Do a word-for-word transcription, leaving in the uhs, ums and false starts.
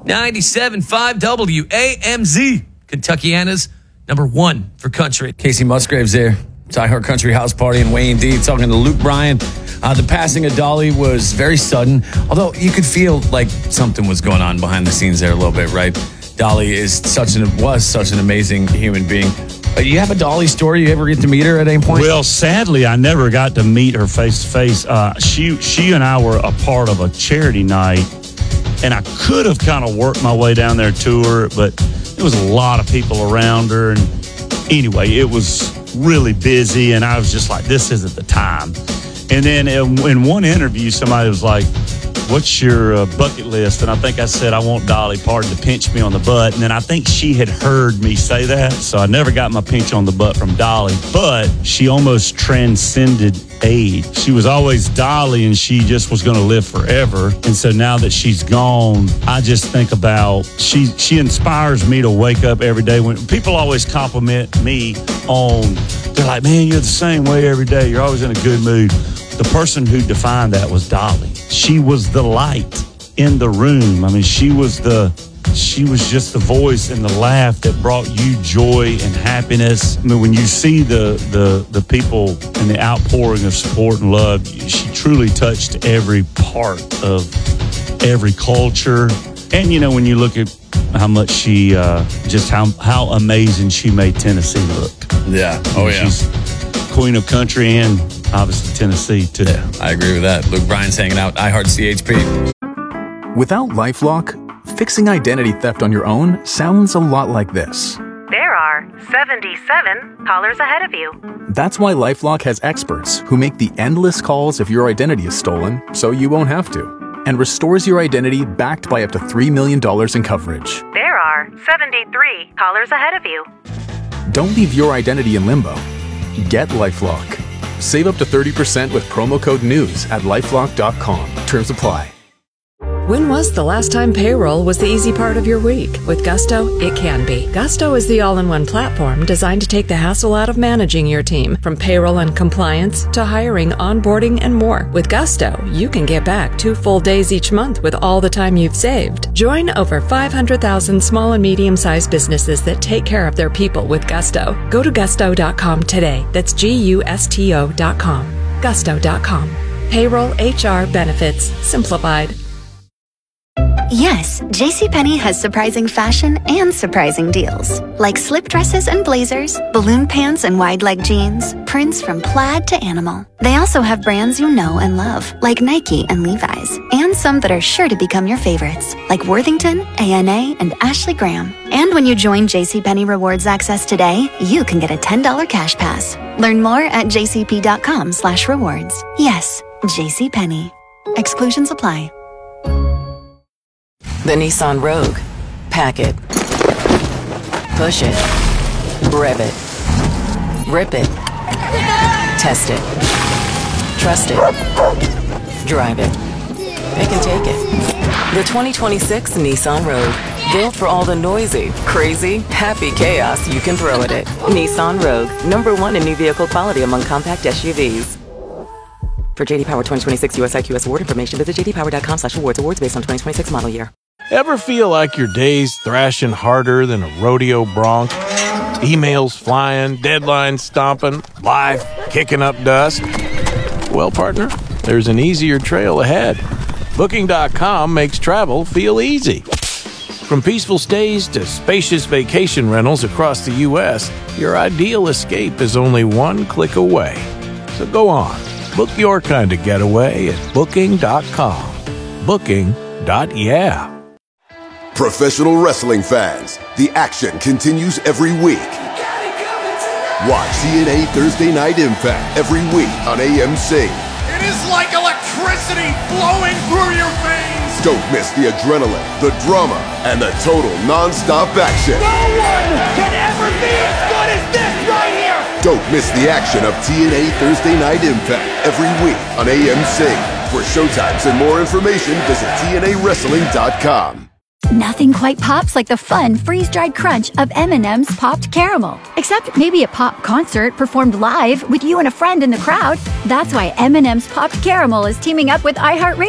ninety-seven point five W A M Z, Kentuckiana's number one for country. Casey Musgraves there. It's iHeart Country House Party in Wayne D. Talking to Luke Bryan. Uh, the passing of Dolly was very sudden, although you could feel like something was going on behind the scenes there a little bit, right? Dolly is such an was such an amazing human being. Uh, you have a Dolly story? You ever get to meet her at any point? Well, sadly, I never got to meet her face to face. Uh, She she and I were a part of a charity night, and I could have kind of worked my way down there to her, but there was a lot of people around her. And anyway, it was really busy, and I was just like, this isn't the time. And then in, in one interview, somebody was like, what's your uh, bucket list? And I think I said, I want Dolly Parton to pinch me on the butt. And then I think she had heard me say that. So I never got my pinch on the butt from Dolly, but she almost transcended age. She was always Dolly, and she just was going to live forever. And so now that she's gone, I just think about, she, she inspires me to wake up every day. When people always compliment me on, they're like, man, you're the same way every day. You're always in a good mood. The person who defined that was Dolly. She was the light in the room. I mean, she was the, she was just the voice and the laugh that brought you joy and happiness. I mean, when you see the the the people and the outpouring of support and love, she truly touched every part of every culture. And, you know, when you look at how much she, uh, just how, how amazing she made Tennessee look. Yeah. Oh, yeah. She's queen of country and obviously Tennessee, too. Yeah, I agree with that. Luke Bryan's hanging out. iHeart C H P. Without LifeLock, fixing identity theft on your own sounds a lot like this. There are seventy-seven callers ahead of you. That's why LifeLock has experts who make the endless calls if your identity is stolen, so you won't have to, and restores your identity backed by up to three million dollars in coverage. There are seventy-three callers ahead of you. Don't leave your identity in limbo. Get LifeLock. Save up to thirty percent with promo code NEWS at lifelock dot com. Terms apply. When was the last time payroll was the easy part of your week? With Gusto, it can be. Gusto is the all-in-one platform designed to take the hassle out of managing your team, from payroll and compliance to hiring, onboarding, and more. With Gusto, you can get back two full days each month with all the time you've saved. Join over five hundred thousand small and medium-sized businesses that take care of their people with Gusto. Go to gusto dot com today. That's G U S T O dot com. gusto dot com. Payroll, H R, benefits, simplified. Yes, JCPenney has surprising fashion and surprising deals. Like slip dresses and blazers, balloon pants and wide leg jeans, prints from plaid to animal. They also have brands you know and love, like Nike and Levi's, and some that are sure to become your favorites, like Worthington, A N A, and Ashley Graham. And when you join JCPenney Rewards Access today, you can get a ten dollars cash pass. Learn more at jcp dot com slash rewards. Yes, JCPenney. Exclusions apply. The Nissan Rogue. Pack it. Push it. Rev it. Rip it. Test it. Trust it. Drive it. Pick and take it. The twenty twenty-six Nissan Rogue. Built for all the noisy, crazy, happy chaos you can throw at it. Nissan Rogue. Number one in new vehicle quality among compact S U Vs. For J D Power twenty twenty-six U S I Q S award information, visit j d power dot com slash awards. Awards based on twenty twenty-six model year. Ever feel like your day's thrashing harder than a rodeo bronc? Emails flying, deadlines stomping, life kicking up dust? Well, partner, there's an easier trail ahead. Booking dot com makes travel feel easy. From peaceful stays to spacious vacation rentals across the U S, your ideal escape is only one click away. So go on, book your kind of getaway at booking dot com. Booking. Yeah. Professional wrestling fans, the action continues every week. Watch T N A Thursday Night Impact every week on A M C. It is like electricity flowing through your veins. Don't miss the adrenaline, the drama, and the total non-stop action. No one can ever be as good as this right here. Don't miss the action of T N A Thursday Night Impact every week on A M C. For showtimes and more information, visit T N A wrestling dot com. Nothing quite pops like the fun, freeze-dried crunch of M and M's Popped Caramel. Except maybe a pop concert performed live with you and a friend in the crowd. That's why M and M's Popped Caramel is teaming up with iHeartRadio.